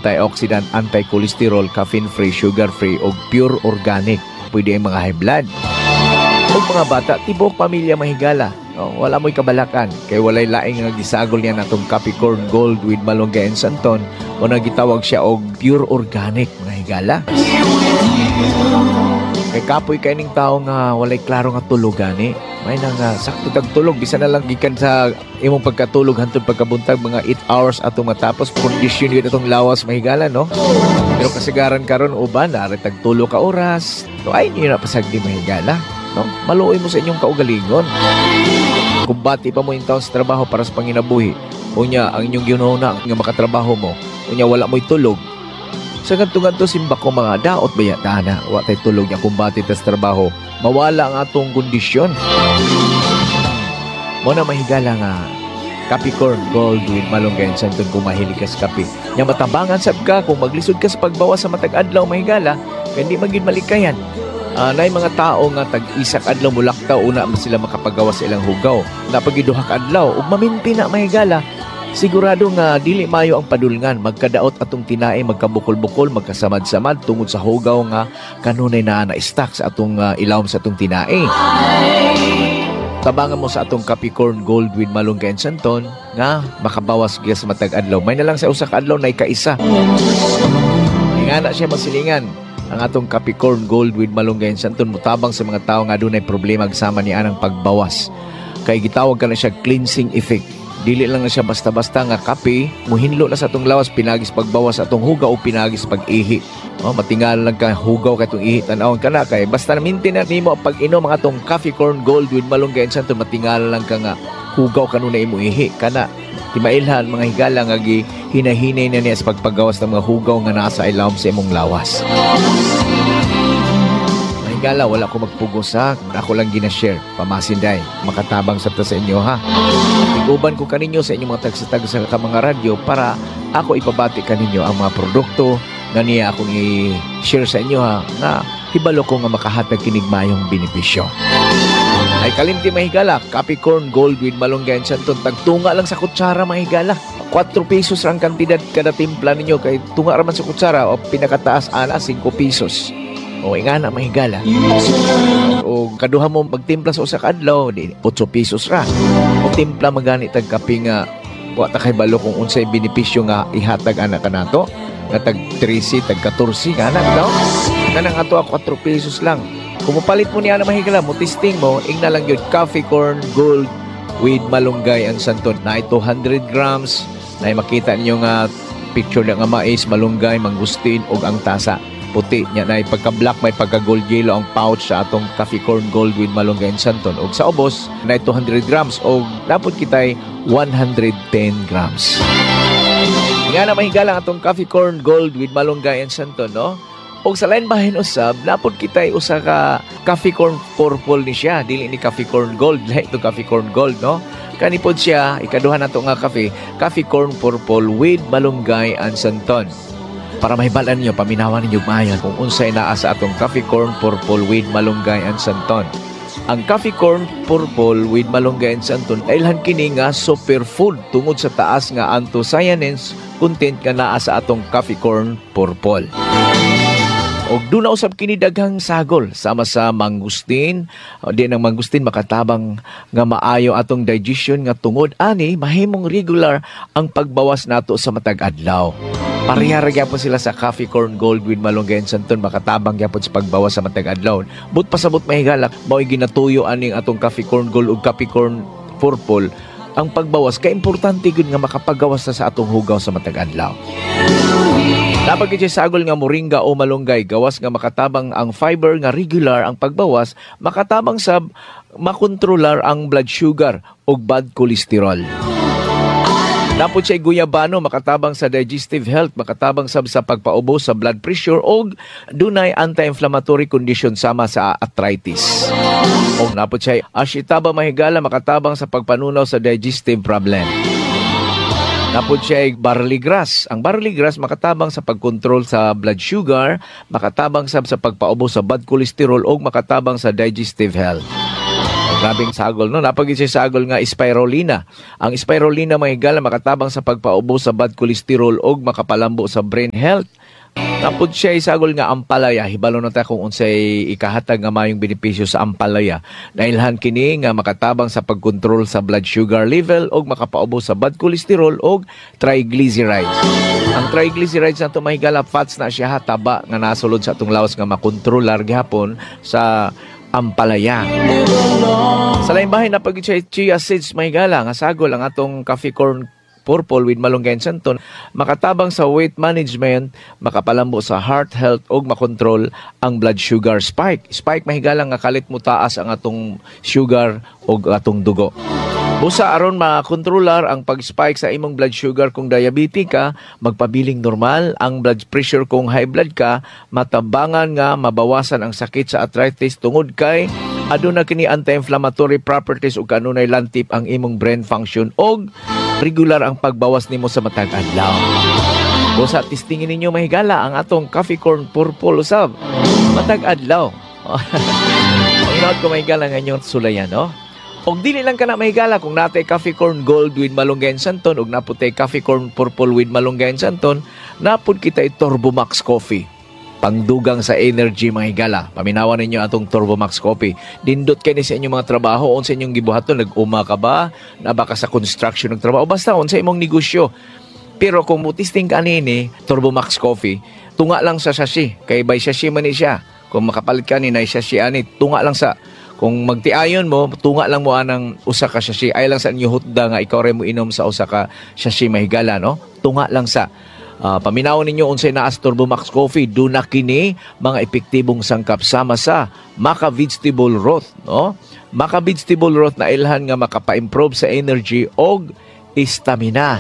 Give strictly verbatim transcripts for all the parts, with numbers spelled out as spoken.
antioxidant, anti-cholesterol, caffeine-free, sugar-free o pure organic. Pwede ang mga high blood. O mga bata, tibok pamilya mahigala. O, wala mo'y kabalakan. Kaya walay laing nga gisagol niya natong Capricorn Gold with Malunggay and Santon o nagitawag siya og pure organic mga higala. Kay kapoy kay ning tao nga walay klaro nga tulog gani. May nang uh, sakto tagtulog bisan na lang gikan sa imong pagkatulog hantod pagkabuntag mga eight hours atong matapos condition yun atong lawas mahigala no. Pero kasagaran karon uban na tagtulo ka oras. No ay niyo na pasagdi mahigala no. Maluoy mo sa inyong kaugalingon. Kung bati pa mo yung taon sa trabaho para sa panginabuhi, unya ang inyong ginuna nga makatrabaho mo, unya wala mo'y tulog. Sa ganto-ganto simba ko mga daot baya dana, wa tay tulog niya kumbati tas trabaho, mawala ang atong kondisyon. Mo na mahigala nga Capricorn Gold with Malunggay and Santon kung mahilig ka sa kape. Nya matabangan sab ka kung maglisod ka sa pagbawas sa matag adlaw mahigala, hindi magid malikayan. Uh, na mga tao nga tag-isak adlaw mulaktaw una sila makapagawa sa ilang hugaw. Napagiduha ka adlaw ug maminti na mahigala. Sigurado nga dili mayo ang padulngan, magkadaot atong tinae, magkabukol-bukol, magkasamad-samad tungod sa hugaw nga kanunay na na-stack sa atong uh, ilawom sa atong tinae. Tabangan mo sa atong Capricorn Gold with Malunggay and Santon nga makabawas gyud sa matag adlaw. May na lang sa usa ka adlaw na ikaisa. Ingana siya masilingan. Ang atong Capricorn Gold with Malunggay and Santon mutabang sa mga tao nga dunay problema kasama ni anang pagbawas. Kay gitawag ka na siya cleansing effect. Dili lang na siya basta-basta nga kape, muhinlo na sa atong lawas pinagis pagbawas atong hugaw o pinagis pag-ihi. Oh, matingal lang ka hugaw kay itong ihi tanawon ka na kay basta na mintin na nimo ang pag-inom ang atong Capricorn Gold with Malunggay and Santon, matingal lang ka nga hugaw kanunay imo ihi kana. Timailhan mga higala nga gi hinahinay na niya sa pagpagawas ng mga hugaw nga nasa ilawom sa imong lawas. Mga higala, wala ko magpugos ha. Ako lang gina-share. Pamasinday. Makatabang sabta sa inyo ha. Iguban ko kaninyo sa inyong mga tagsatag sa mga radyo para ako ipabati kaninyo ang mga produkto na niya akong i-share sa inyo ha. Na hibalo ko nga makahatag kinig mayong benepisyo. Ay kalimti mahigala, Capricorn Gold with Malunggay and Santon, tagtunga lang sa kutsara mahigala. four pesos ang kantidad kada timpla ninyo, kay tunga raman sa kutsara o pinakataas ana five pesos. O ingana mahigala. O kaduha mo magtimpla sa usa ka adlaw, di eight pesos ra. O timpla magani tag kape nga wa ta kay balo kung unsay benepisyo nga ihatag ana kanato. Nga tag thirteen, tag fourteen kana daw. Kanang ato four pesos lang. Kung mapalit mo niya na mahigala mo, testing mo, igna lang yun, Capricorn Gold with Malunggay and Santon. Na two hundred grams, na makita niyo nga picture na nga mais, malunggay, mangustin, o ang tasa. Puti niya na pagka-black, may pagka-gold yellow ang pouch sa atong Capricorn Gold with Malunggay and Santon. O sa ubos, na two hundred grams, o dapat kita'y one hundred ten grams. Nga na mahigala atong Capricorn Gold with Malunggay and Santon, no? O sa lain bahin usab, napod kita'y usa ka Capricorn Purple ni siya, dili ni Capricorn Gold, lahat ito Capricorn Gold, no? Kanipod siya, ikaduha na ito nga kafe, Capricorn Purple with Malunggay and Santon. Para mahibalan niyo, paminawan ninyo maayon kung unsay naa sa atong Capricorn Purple with Malunggay and Santon. Ang Capricorn Purple with Malunggay and Santon, ilhan kini nga superfood tungod sa taas nga anthocyanins content nga naa sa atong Capricorn Purple. Og doon na usab kini daghang sagol sama sa mangustin. Di nang mangustin makatabang nga maayo atong digestion nga tungod ani mahimong regular ang pagbawas nato sa matag adlaw. Pareha ra gyapon sila sa Capricorn Gold with Malunggay and Santon, makatabang gyapon sa pagbawas sa matag adlaw. But pasabot mahigala mao'y ginatuyo aning atong Capricorn Gold ug Capricorn Purple. Ang pagbawas kay importante gud nga makapagawas sa atong hugaw sa matag adlaw. Dapat kitay sagol nga moringa o malunggay, gawas nga makatabang ang fiber nga regular ang pagbawas, makatabang sab makontrolar ang blood sugar o bad cholesterol. Dapat siya guyabano, makatabang sa digestive health, makatabang sab sa pagpaubos sa blood pressure o dunay anti-inflammatory condition sama sa arthritis. O dapat siya ashitaba mahigala, makatabang sa pagpanunaw sa digestive problem. Napod siya ay barley grass. Ang barley grass makatabang sa pagkontrol sa blood sugar, makatabang sab sa pagpaubos sa bad cholesterol o makatabang sa digestive health. Grabing sagol, no? Napagin siya sagol nga spirulina. Ang spirulina mga higala makatabang sa pagpaubo sa bad cholesterol o makapalambo sa brain health. Tapos siya isagol nga ampalaya. Hibalo na ta kung unsay ikahatag nga mayong benepisyo sa ampalaya. Nailhan kini nga makatabang sa pagkontrol sa blood sugar level o makapaubo sa bad cholesterol o triglycerides. Ang triglycerides na ito mahigala fats na siya taba nga nasulod sa atong lawas nga makontrolar gihapon sa ampalaya. Sa lain bahay na pag chia seeds mahigala nga sagol ang atong coffee corn purple with malunggay and santon, makatabang sa weight management, makapalambo sa heart health o makontrol ang blood sugar spike. Spike mahigala nga kalit mo taas ang atong sugar o atong dugo. Busa aron makontrolar ang pag-spike sa imong blood sugar kung diabetic ka, magpabiling normal ang blood pressure kung high blood ka, matabangan nga mabawasan ang sakit sa arthritis tungod kay aduna kini anti-inflammatory properties ug kanunay lantip ang imong brain function og regular ang pagbawas nimo sa matag adlaw. Busa testingin ninyo mahigala ang atong coffee corn purple usab. Matag adlaw. Panginoon ko mahigala nga inyong sulayan, no? Og dili lang ka na mahigala kung natay coffee corn gold with malunggay and santon og naputay coffee corn purple with malunggay and santon, napud kita Turbo Max Coffee. Pangdugang sa energy mga higala. Paminawan ninyo atong Turbo Max Coffee. Dindot kayo sa inyong mga trabaho. On sa inyong gibuhaton, nag-uma ka ba? Nabaka sa construction ng trabaho. Basta on sa imong negosyo. Pero kung mutisting ka nini, Turbo Max Coffee, tunga lang sa sashi. Kay by sashi man ni siya. Kung makapalit ka ni na sashi ani, tunga lang sa... Kung magtiayon mo, tunga lang mo anang usa ka sashi. Ay lang sa inyo hutda nga ikaw rin mo inom sa usa ka sashi mahigala, no? Tunga lang sa... Uh, paminawon ninyo unsay naas Turbo Max Coffee, duna kini mga epektibong sangkap sama sa Maca Vegetable Broth, no? Maca Vegetable Broth na ilhan nga makapa-improve sa energy og stamina.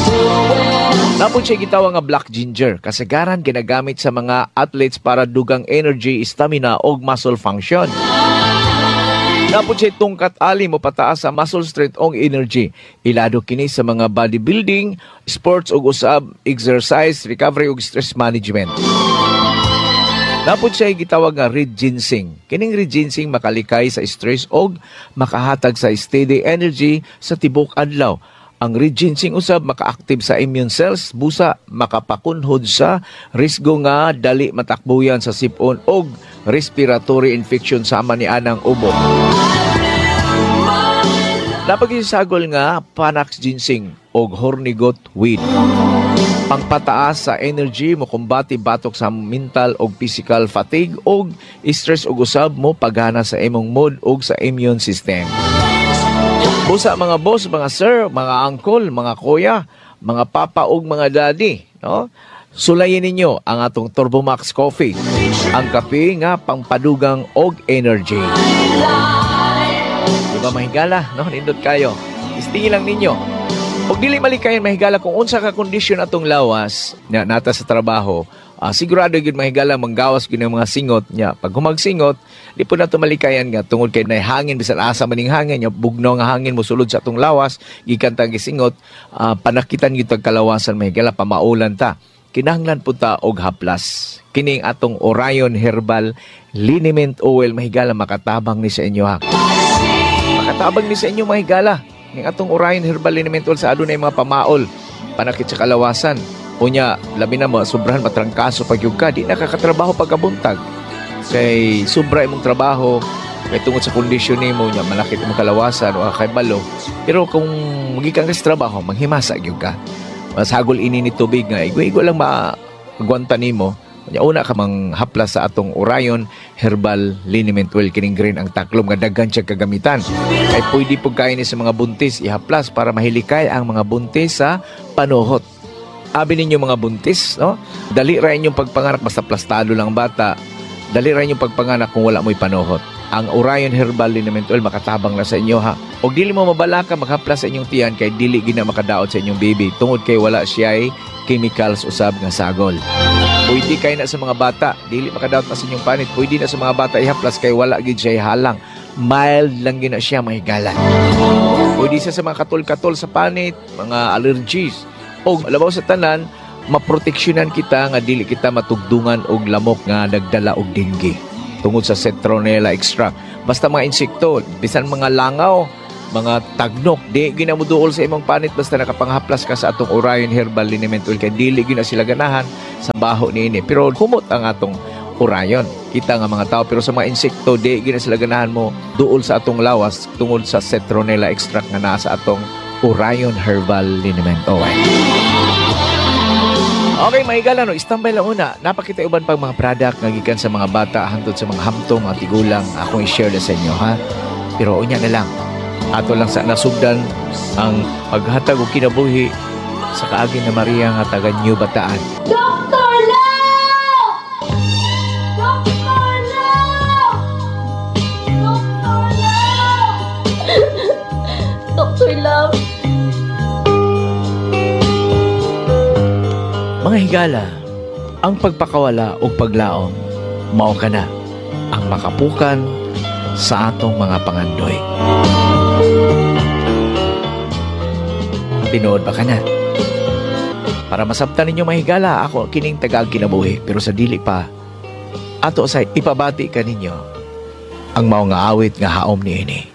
Napon siya gitawag nga black ginger, kasagaran ginagamit sa mga athletes para dugang energy, stamina og muscle function. Napon siya tungkat ali mo pataas sa muscle strength o energy. Ilado kini sa mga bodybuilding, sports o usab, exercise, recovery o stress management. Napon siya gitawag nga red ginseng. Kining red ginseng makalikay sa stress o makahatag sa steady energy sa tibok adlaw. Ang red ginseng usab maka-active sa immune cells, busa makapakunhod sa risgo nga dali matakbuyan sa sipon og respiratory infection sama ni anang ubo. Napagisagol nga Panax ginseng og hornigot weed. Pangpataas sa energy mo kumbati batok sa mental og physical fatigue og stress og usab mo pagana sa imong mood og sa immune system. Busa mga boss, mga sir, mga uncle, mga kuya, mga papa ug mga daddy, no? Sulayin ninyo ang atong Turbo Max Coffee, ang kape nga pangpadugang og energy. Diba mahigala, no? Nindot kayo. Istingin lang ninyo. Pag dili malikayan mahigala kung unsa ka kondisyon atong lawas na nata sa trabaho, uh, sigurado gyud mahigala manggawas gyud ng mga singot nya. Pag humagsingot, di po nato malikayan nga tungod kay nay hangin bisan asa maning hangin nya bugnaw nga hangin mo sulod sa atong lawas gikan ta gisingot, uh, panakitan gyud tag kalawasan mahigala pamaulan ta. Kinahanglan po ta og haplas. Kining atong Orion Herbal Liniment Oil mahigala makatabang ni sa inyo ha. Makatabang ni sa inyo mahigala. Ning atong Orion Herbal Liniment Oil sa adunay mga pamaol, panakit sa kalawasan. Unya, labi na mo, sobrahan matrangkaso pag yung ka, di nakakatrabaho pagkabuntag. Kay sobra imong trabaho, kay tungod sa kondisyon nimo nya malakit imong kalawasan o kay balo. Pero kung magikan ka sa trabaho, manghimasa gyud ka. Masagol ini ni tubig nga igwa-igwa lang maagwanta nimo. Nya una ka mang haplas sa atong Orion Herbal Liniment Oil kining green ang taklom nga daghan siya kagamitan. Kay pwede pug kain ni sa mga buntis ihaplas para mahilikay ang mga buntis sa panuhot. Abi ninyo mga buntis, no? Dali ra inyong pagpanganak basta plastado lang bata. Dali ra inyong pagpanganak kung wala mo'y panuhot. Ang Orion Herbal Liniment Oil makatabang na sa inyo ha. O dili mo mabalaka maghaplas sa inyong tiyan kay dili gina makadaot sa inyong baby tungod kay wala siya ay chemicals usab nga sagol. Pwede kay na sa mga bata, dili makadaot na sa inyong panit. Pwede na sa mga bata ihaplas kay wala gid siya halang. Mild lang gina siya mahigalan. Pwede siya sa mga katol-katol sa panit, mga allergies. O labaw sa tanan, maproteksyonan kita nga dili kita matugdungan og lamok nga nagdala og dengue tungod sa citronella extract. basta mga insekto, bisan mga langaw, mga tagnok, di ginamuduol sa imong panit basta nakapanghaplas ka sa atong Orion Herbal Liniment Oil kay dili gyud na sila ganahan sa baho niini. Pero humot ang atong Orion. Kita nga mga tao, pero sa mga insekto, di gyud na sila ganahan mo duol sa atong lawas tungod sa citronella extract nga naa sa atong Orion Herbal Liniment Oil. Okay, mga higala, no, istambay lang una. Napakita uban pang mga product nga gikan sa mga bata hangtod sa mga hamtong, mga tigulang. Akong i-share na sa inyo, ha? Pero unya na lang. Ato lang sa nasugdan ang paghatag o kinabuhi sa kaagi na Maria nga taga New Bataan. Doctor Lau! Doctor Lau! Doctor Lau! Doctor Lau! Mga higala, ang pagpakawala o paglaom, mao ka na ang makapukan sa atong mga pangandoy. Tinood ba ka na? Para masabtan ninyo mga higala, ako kining tagag kinabuhi, pero sa dili pa, ato sa ipabati ka ninyo ang mao nga awit nga haom niini.